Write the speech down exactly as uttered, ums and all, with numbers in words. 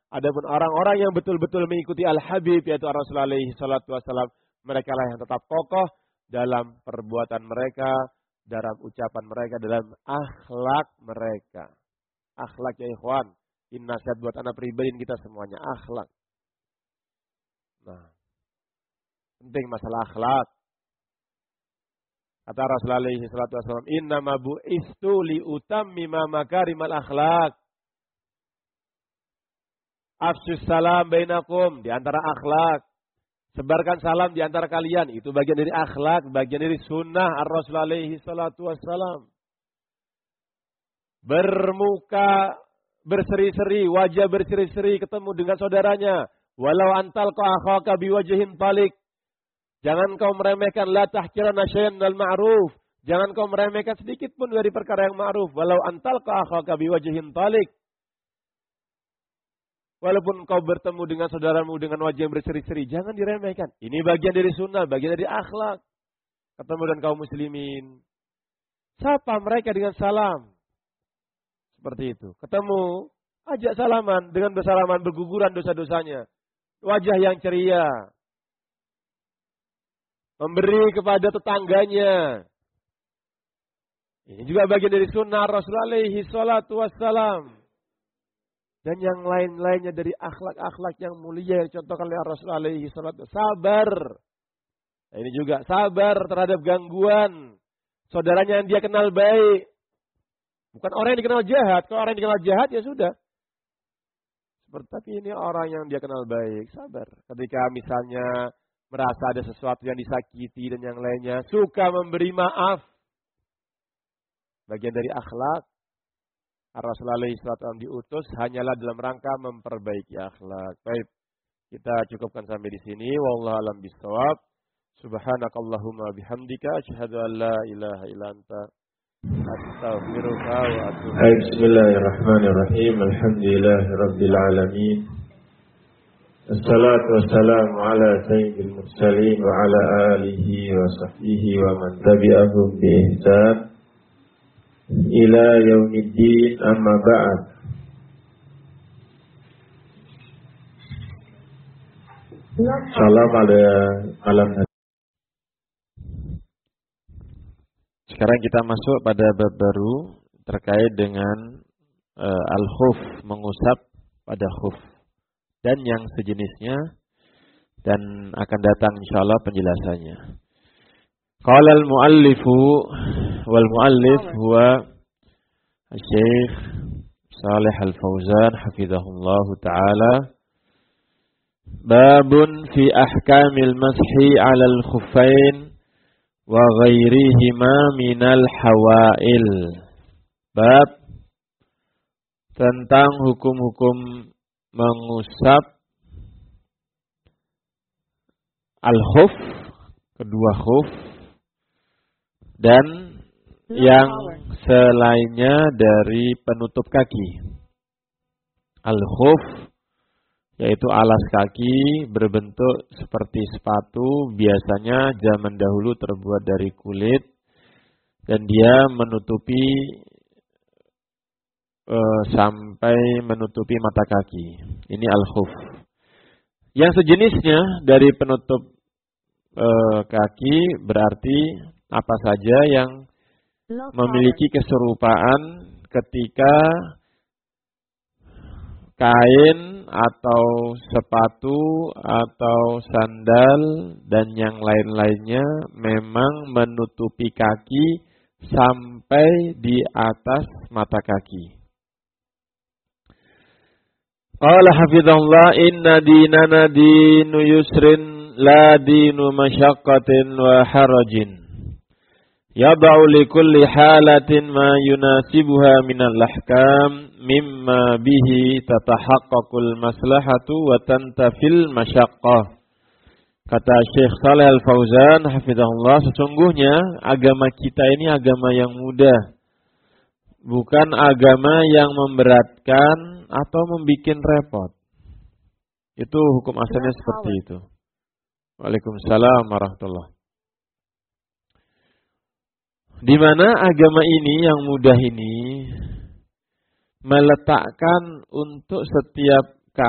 Adapun orang-orang yang betul-betul mengikuti Al-Habib yaitu Rasulullah alaihi salatu wassalam, mereka lah yang tetap kokoh dalam perbuatan mereka, dalam ucapan mereka, dalam akhlak mereka. Akhlak ya ikhwan. Ini nasihat buat anak pribadi kita semuanya, akhlak. Nah, penting masalah akhlak. Kata Rasulullah alaihi salatu wassalam, "Innama bu'istu liutammima makarimal akhlak." Afsus salam bainakum, di antara akhlak. Sebarkan salam di antara kalian, itu bagian dari akhlak, bagian dari sunnah Ar-Rasul alaihi salatu wassalam. Bermuka berseri-seri, wajah berseri-seri ketemu dengan saudaranya. Walau antal ko akhaka biwajhin talik. Jangan kau meremehkan la tahkirana syai'an minal ma'ruf. Jangan kau meremehkan sedikit pun dari perkara yang ma'ruf. Walau antal ko akhaka biwajhin talik. Walaupun kau bertemu dengan saudaramu dengan wajah yang berseri-seri, jangan diremehkan. Ini bagian dari sunnah, bagian dari akhlak. Ketemu dengan kaum muslimin, sapa mereka dengan salam. Seperti itu. Ketemu, ajak salaman, dengan bersalaman berguguran dosa-dosanya. Wajah yang ceria. Memberi kepada tetangganya. Ini juga bagian dari sunnah Rasulullah alaihi salatu wassalam. Dan yang lain-lainnya dari akhlak-akhlak yang mulia yang dicontohkan oleh Rasulullah alaihi salatu wassalam. Sabar. Nah, ini juga sabar terhadap gangguan saudaranya yang dia kenal baik. Bukan orang yang dikenal jahat. Kalau orang yang dikenal jahat ya sudah. Seperti tapi ini orang yang dia kenal baik. Sabar. Ketika misalnya merasa ada sesuatu yang disakiti dan yang lainnya, suka memberi maaf. Bagian dari akhlak. Rasulullah alaihi salatu wassalam diutus hanyalah dalam rangka memperbaiki akhlak. Baik, kita cukupkan sampai di sini. Wallahu a'lam bishawab. Subhanakallahumma bihamdika asyhadu an la ilaha illa anta astaghfiruka wa atubu ilaik. Bismillahirrahmanirrahim. Alhamdulillahirabbil alamin. Assalatu wassalamu ala sayyidil mursalin wa ala alihi wa sahbihi wa man tabi'ahum bi ihsan ila yaumiddin, amma ba'd. Salam pada malam hari. Sekarang kita masuk pada bab baru terkait dengan uh, al-khuf, mengusap pada khuf dan yang sejenisnya, dan akan datang insyaallah penjelasannya. Qala al-muallifu wal muallif huwa Syekh Shalih Al-Fauzan hafizahullahu taala. Babun fi ahkamil mashi 'alal khuffain wa ghairihima minal hawail. Bab tentang hukum-hukum mengusap al-khuf, kedua khuf, dan yang selainnya dari penutup kaki. Al-khuf yaitu alas kaki berbentuk seperti sepatu, biasanya zaman dahulu terbuat dari kulit dan dia menutupi e, sampai menutupi mata kaki. Ini al-khuf. Yang sejenisnya dari penutup e, kaki berarti apa saja yang memiliki keserupaan ketika kain atau sepatu atau sandal dan yang lain-lainnya memang menutupi kaki sampai di atas mata kaki. Qala hafizallah inna dinana dinu yusrin la dinu masyaqqatin wa harajin. Yada'u likulli halatin ma yunasibuha minal ahkam mimma bihi tatahaqqaqul maslahatu wa tantafil masyaqqah. Kata Syekh Shalih Al-Fauzan hafizahullah, sesungguhnya agama kita ini agama yang mudah, bukan agama yang memberatkan atau membikin repot. Itu hukum asalnya seperti itu. Waalaikumsalam warahmatullahi. Di mana agama ini yang mudah ini meletakkan untuk setiap